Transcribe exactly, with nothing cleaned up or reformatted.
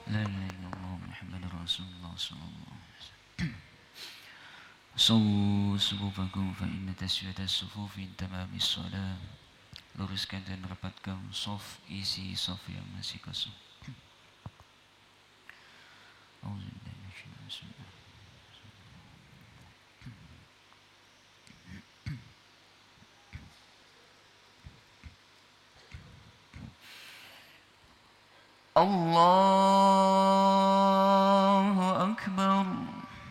La ilaha illallah Muhammadur Rasulullah sallallahu alaihi wasallam. Sawu sufufakum fa inna taswiyata sufufi tamami shalah. Luruskan dan rapatkan saf, isi saf yang masih kosong. Auzubillahi minasyaitonir rajim. Allah